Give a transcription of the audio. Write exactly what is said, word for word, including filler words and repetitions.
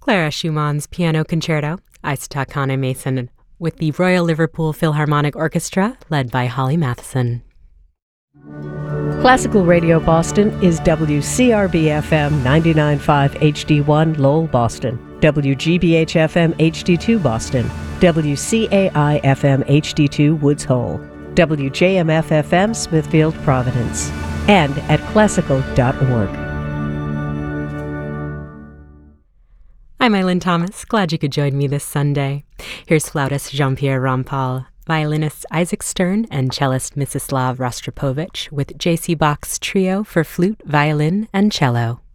Clara Schumann's Piano Concerto, Isata Kane Mason, with the Royal Liverpool Philharmonic Orchestra, led by Holly Matheson. Classical Radio Boston is W C R B F M ninety-nine point five H D one Lowell, Boston, W G B H F M H D two Boston, W C A I F M H D two Woods Hole, W J M F F M Smithfield, Providence, and at classical dot org. I'm Eileen Thomas. Glad you could join me this Sunday. Here's flautist Jean-Pierre Rampal, violinists Isaac Stern and cellist Mstislav Rostropovich with J C Bach's Trio for Flute, Violin, and Cello.